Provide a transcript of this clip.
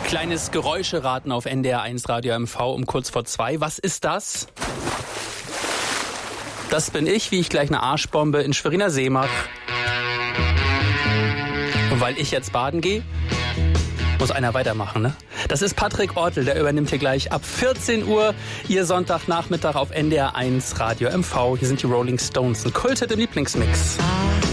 Kleines Geräuscheraten auf NDR 1 Radio MV um kurz vor 2. Was ist das? Das bin ich, wie ich gleich eine Arschbombe in Schweriner See mache. Und weil ich jetzt baden gehe, muss einer weitermachen, ne? Das ist Patrick Ortel, der übernimmt hier gleich ab 14 Uhr Ihr Sonntagnachmittag auf NDR 1 Radio MV. Hier sind die Rolling Stones, ein Kult im Lieblingsmix.